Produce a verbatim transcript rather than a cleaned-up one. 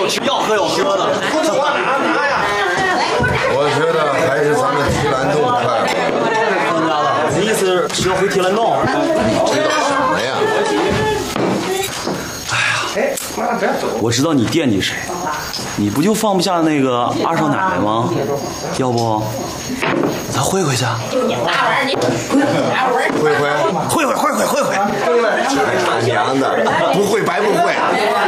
有吃，要喝有喝的。 我觉得还是咱们提篮洞快乐。 当家的，你意思是要回提篮洞？ 知道什么呀？ 我知道你惦记谁，你不就放不下那个二少奶奶吗？要不咱会回去？ 会会会会会会会会。 他娘的，不会白不会。